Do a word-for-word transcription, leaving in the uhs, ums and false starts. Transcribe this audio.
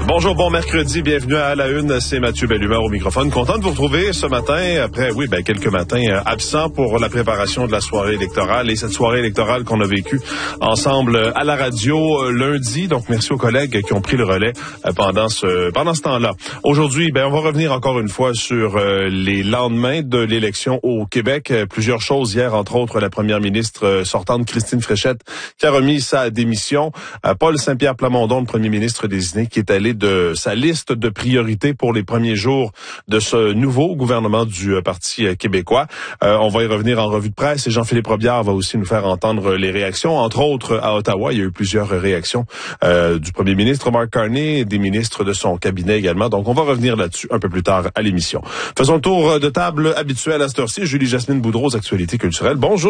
Bonjour, bon mercredi, bienvenue à La Une, c'est Mathieu Bellumeur au microphone. Content de vous retrouver ce matin, après, oui, ben quelques matins euh, absents pour la préparation de la soirée électorale et cette soirée électorale qu'on a vécue ensemble à la radio euh, lundi. Donc, merci aux collègues qui ont pris le relais euh, pendant ce pendant ce temps-là. Aujourd'hui, ben on va revenir encore une fois sur euh, les lendemains de l'élection au Québec. Euh, plusieurs choses hier, entre autres, la première ministre euh, sortante, Christine Fréchette, qui a remis sa démission. Euh, Paul Saint-Pierre Plamondon, le premier ministre désigné, qui est allé de sa liste de priorités pour les premiers jours de ce nouveau gouvernement du euh, Parti euh, québécois. Euh, on va y revenir en revue de presse et Jean-Philippe Robillard va aussi nous faire entendre les réactions. Entre autres, à Ottawa, il y a eu plusieurs réactions euh, du premier ministre Mark Carney et des ministres de son cabinet également. Donc, on va revenir là-dessus un peu plus tard à l'émission. Faisons le tour de table habituel à cette heure-ci. Julie-Jasmine Boudreau, aux actualités culturelles. Bonjour.